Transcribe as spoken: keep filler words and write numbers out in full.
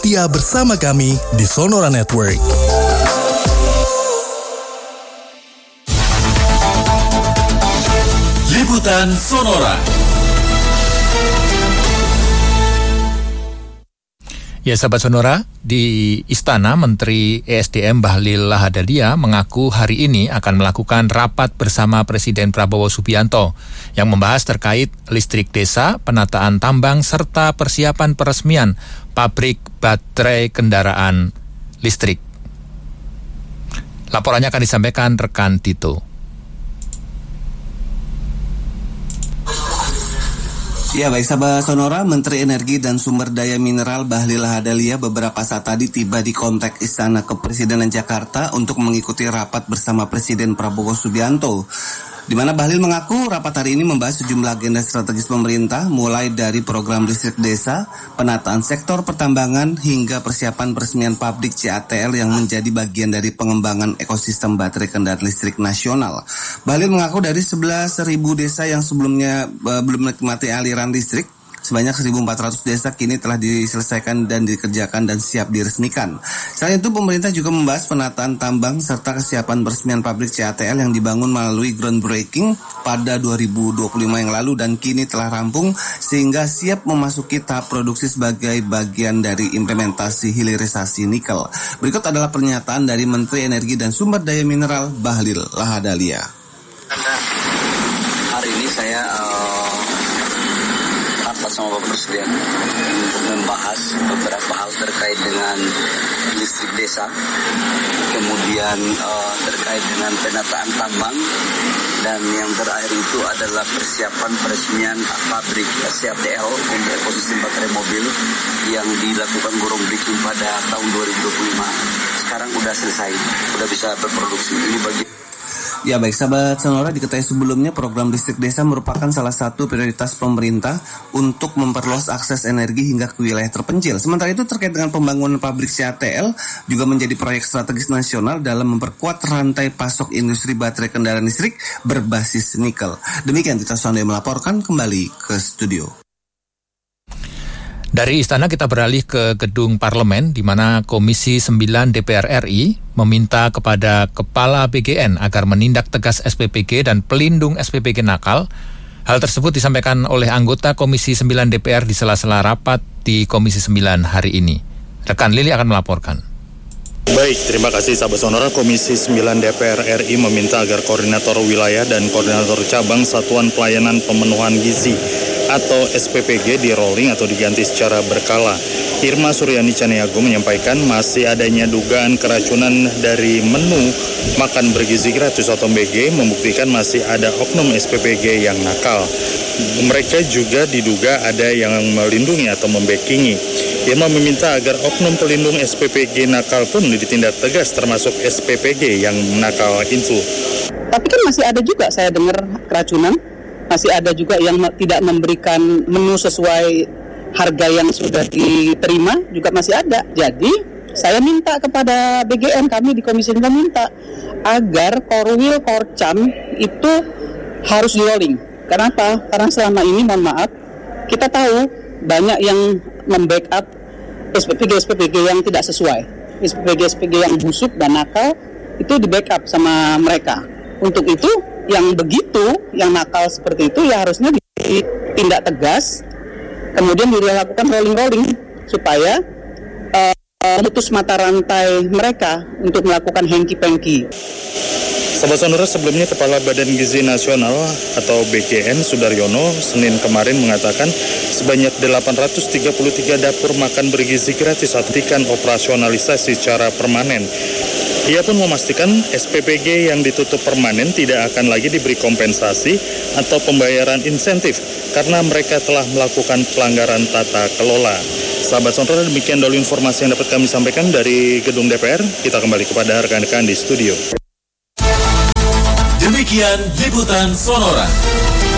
setia bersama kami di Sonora Network. Liputan Sonora. Ya, sahabat Sonora, di Istana Menteri E S D M Bahlil Lahadalia mengaku hari ini akan melakukan rapat bersama Presiden Prabowo Subianto yang membahas terkait listrik desa, penataan tambang, serta persiapan peresmian pabrik baterai kendaraan listrik. Laporannya akan disampaikan rekan Tito. Ya, baik sahabat Sonora, Menteri Energi dan Sumber Daya Mineral Bahlil Lahadalia beberapa saat tadi tiba di kompleks Istana Kepresidenan Jakarta untuk mengikuti rapat bersama Presiden Prabowo Subianto. Di mana Bahlil mengaku rapat hari ini membahas sejumlah agenda strategis pemerintah, mulai dari program listrik desa, penataan sektor pertambangan, hingga persiapan peresmian pabrik C A T L yang menjadi bagian dari pengembangan ekosistem baterai kendaraan listrik nasional. Bahlil mengaku dari sebelas ribu desa yang sebelumnya uh, belum menikmati aliran listrik, sebanyak seribu empat ratus desa kini telah diselesaikan dan dikerjakan dan siap diresmikan. Selain itu, pemerintah juga membahas penataan tambang serta kesiapan peresmian pabrik C A T L yang dibangun melalui groundbreaking pada dua ribu dua puluh lima yang lalu dan kini telah rampung sehingga siap memasuki tahap produksi sebagai bagian dari implementasi hilirisasi nikel. Berikut adalah pernyataan dari Menteri Energi dan Sumber Daya Mineral Bahlil Lahadalia. Hari ini saya uh... sama Bapak Presiden untuk membahas beberapa hal terkait dengan listrik desa, kemudian uh, terkait dengan penataan tambang, dan yang terakhir itu adalah persiapan peresmian pabrik C A T L untuk ekosistem baterai mobil yang dilakukan groundbreaking pada tahun dua ribu dua puluh lima. Sekarang udah selesai, udah bisa berproduksi. Ini bagi Ya, baik sahabat Sonora, diketahui sebelumnya program listrik desa merupakan salah satu prioritas pemerintah untuk memperluas akses energi hingga ke wilayah terpencil. Sementara itu terkait dengan pembangunan pabrik C A T L juga menjadi proyek strategis nasional dalam memperkuat rantai pasok industri baterai kendaraan listrik berbasis nikel. Demikian Tito Sonde melaporkan, kembali ke studio. Dari Istana kita beralih ke Gedung Parlemen, di mana Komisi sembilan D P R R I meminta kepada Kepala B G N agar menindak tegas S P P G dan pelindung S P P G nakal. Hal tersebut disampaikan oleh anggota Komisi sembilan D P R di sela-sela rapat di Komisi sembilan hari ini. Rekan Lili akan melaporkan. Baik, terima kasih sahabat Sonora. Komisi sembilan D P R R I meminta agar koordinator wilayah dan koordinator cabang Satuan Pelayanan Pemenuhan Gizi atau S P P G di rolling atau diganti secara berkala. Irma Suryani Caniago menyampaikan masih adanya dugaan keracunan dari menu makan bergizi gratis atau M B G, membuktikan masih ada oknum S P P G yang nakal. Mereka juga diduga ada yang melindungi atau membackingi. Irma meminta agar oknum pelindung S P P G nakal pun ditindak tegas, termasuk S P P G yang nakal itu. Tapi kan masih ada juga saya dengar keracunan, masih ada juga yang tidak memberikan menu sesuai harga yang sudah diterima, juga masih ada. Jadi saya minta kepada B G N, kami di Komisi sembilan minta agar Korwil Korcam itu harus di rolling. Kenapa? Karena selama ini, mohon maaf, kita tahu banyak yang membackup S P P G-S P P G yang tidak sesuai. S P P G-S P P G yang busuk dan nakal itu di backup sama mereka. Untuk itu, yang begitu, yang nakal seperti itu ya harusnya ditindak tegas, kemudian dilakukan rolling-rolling supaya uh, memutus mata rantai mereka untuk melakukan hengki-pengki. Sahabat Sonora, sebelumnya Kepala Badan Gizi Nasional atau B G N Sudaryono Senin kemarin mengatakan sebanyak delapan ratus tiga puluh tiga dapur makan bergizi gratis akan operasionalisasi secara permanen. Ia pun memastikan S P P G yang ditutup permanen tidak akan lagi diberi kompensasi atau pembayaran insentif karena mereka telah melakukan pelanggaran tata kelola. Sahabat Sonora, demikian dulu informasi yang dapat kami sampaikan dari Gedung D P R. Kita kembali kepada rekan-rekan di studio. Demikian Liputan Sonora.